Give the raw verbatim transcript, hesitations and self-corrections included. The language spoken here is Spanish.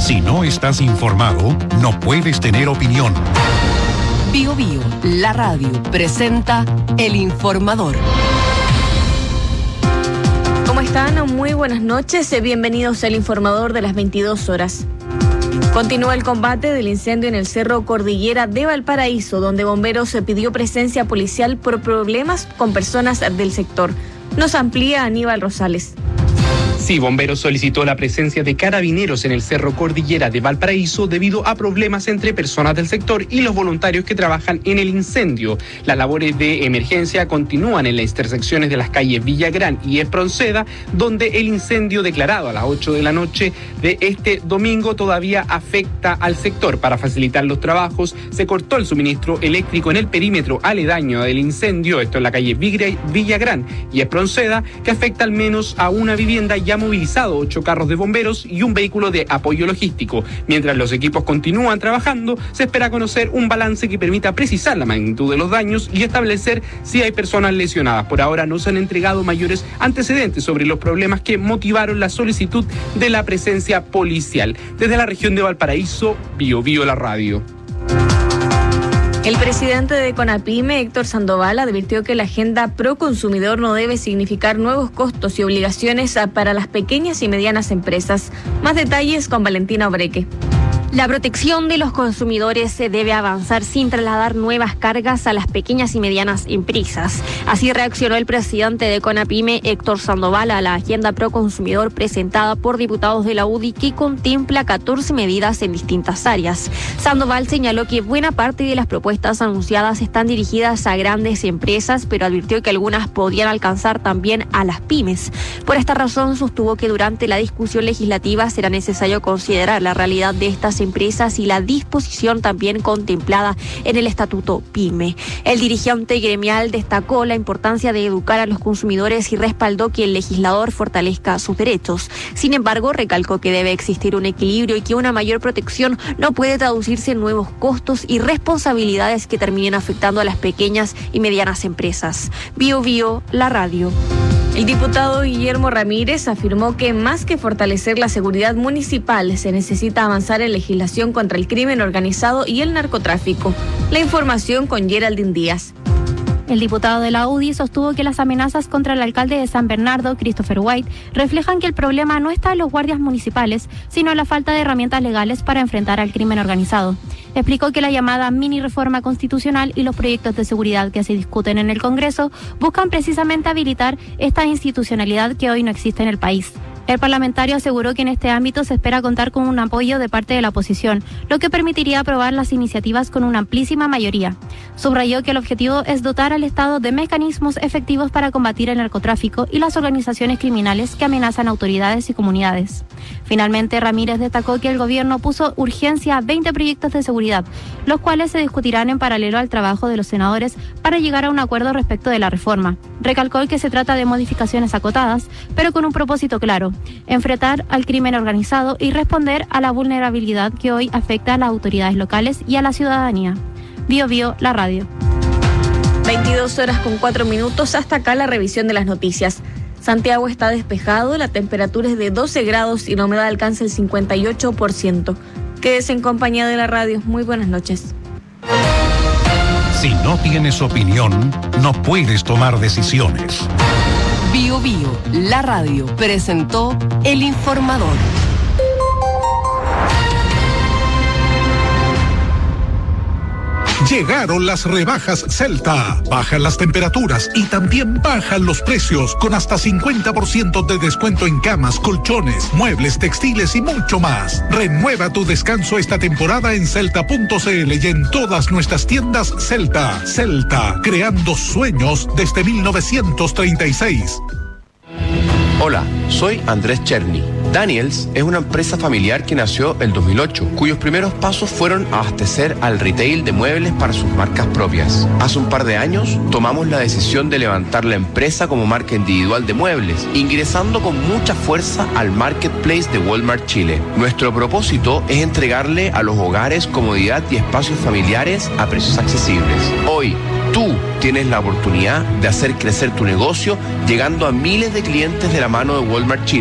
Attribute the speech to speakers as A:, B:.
A: Si no estás informado, no puedes tener opinión.
B: Bio Bio, la radio, presenta El Informador.
C: ¿Cómo están? Muy buenas noches. Bienvenidos al Informador de las veintidós horas. Continúa el combate del incendio en el Cerro Cordillera de Valparaíso, donde bomberos pidió presencia policial por problemas con personas del sector. Nos amplía Aníbal Rosales.
D: Sí, Bomberos solicitó la presencia de carabineros en el Cerro Cordillera de Valparaíso debido a problemas entre personas del sector y los voluntarios que trabajan en el incendio. Las labores de emergencia continúan en las intersecciones de las calles Villagrán y Espronceda, donde el incendio declarado a las ocho de la noche de este domingo todavía afecta al sector. Para facilitar los trabajos, se cortó el suministro eléctrico en el perímetro aledaño del incendio, esto en la calle Villagrán y Espronceda, que afecta al menos a una vivienda ya movilizado ocho carros de bomberos y un vehículo de apoyo logístico. Mientras los equipos continúan trabajando, se espera conocer un balance que permita precisar la magnitud de los daños y establecer si hay personas lesionadas. Por ahora no se han entregado mayores antecedentes sobre los problemas que motivaron la solicitud de la presencia policial. Desde la región de Valparaíso, Bio Bio la radio.
C: El presidente de CONAPYME, Héctor Sandoval, advirtió que la agenda pro consumidor no debe significar nuevos costos y obligaciones para las pequeñas y medianas empresas. Más detalles con Valentina Obreque.
E: La protección de los consumidores se debe avanzar sin trasladar nuevas cargas a las pequeñas y medianas empresas. Así reaccionó el presidente de CONAPYME, Héctor Sandoval, a la agenda pro consumidor presentada por diputados de la U D I que contempla catorce medidas en distintas áreas. Sandoval señaló que buena parte de las propuestas anunciadas están dirigidas a grandes empresas, pero advirtió que algunas podrían alcanzar también a las pymes. Por esta razón, sostuvo que durante la discusión legislativa será necesario considerar la realidad de estas empresas y la disposición también contemplada en el Estatuto PYME. El dirigente gremial destacó la importancia de educar a los consumidores y respaldó que el legislador fortalezca sus derechos. Sin embargo, recalcó que debe existir un equilibrio y que una mayor protección no puede traducirse en nuevos costos y responsabilidades que terminen afectando a las pequeñas y medianas empresas. Bio Bio, la radio.
C: El diputado Guillermo Ramírez afirmó que más que fortalecer la seguridad municipal, se necesita avanzar en legislación contra el crimen organizado y el narcotráfico. La información con Geraldine Díaz.
F: El diputado de la U D I sostuvo que las amenazas contra el alcalde de San Bernardo, Christopher White, reflejan que el problema no está en los guardias municipales, sino en la falta de herramientas legales para enfrentar al crimen organizado. Explicó que la llamada mini reforma constitucional y los proyectos de seguridad que se discuten en el Congreso buscan precisamente habilitar esta institucionalidad que hoy no existe en el país. El parlamentario aseguró que en este ámbito se espera contar con un apoyo de parte de la oposición, lo que permitiría aprobar las iniciativas con una amplísima mayoría. Subrayó que el objetivo es dotar al Estado de mecanismos efectivos para combatir el narcotráfico y las organizaciones criminales que amenazan autoridades y comunidades. Finalmente, Ramírez destacó que el gobierno puso urgencia a veinte proyectos de seguridad, los cuales se discutirán en paralelo al trabajo de los senadores para llegar a un acuerdo respecto de la reforma. Recalcó que se trata de modificaciones acotadas, pero con un propósito claro: enfrentar al crimen organizado y responder a la vulnerabilidad que hoy afecta a las autoridades locales y a la ciudadanía. Bio Bio, la radio.
C: veintidós horas con cuatro minutos, hasta acá la revisión de las noticias. Santiago está despejado, la temperatura es de doce grados y la humedad alcanza el cincuenta y ocho por ciento. Quédese en compañía de la radio. Muy buenas noches.
A: Si no tienes opinión, no puedes tomar decisiones.
B: Bio Bio, la radio, presentó El Informador.
A: Llegaron las rebajas Celta. Bajan las temperaturas y también bajan los precios con hasta cincuenta por ciento de descuento en camas, colchones, muebles, textiles y mucho más. Renueva tu descanso esta temporada en celta punto c l y en todas nuestras tiendas Celta. Celta, creando sueños desde mil novecientos treinta y seis.
G: Hola, soy Andrés Cherny. Daniels es una empresa familiar que nació el dos mil ocho, cuyos primeros pasos fueron abastecer al retail de muebles para sus marcas propias. Hace un par de años tomamos la decisión de levantar la empresa como marca individual de muebles, ingresando con mucha fuerza al marketplace de Walmart Chile. Nuestro propósito es entregarle a los hogares comodidad y espacios familiares a precios accesibles. Hoy, tú tienes la oportunidad de hacer crecer tu negocio llegando a miles de clientes de la mano de Walmart Chile.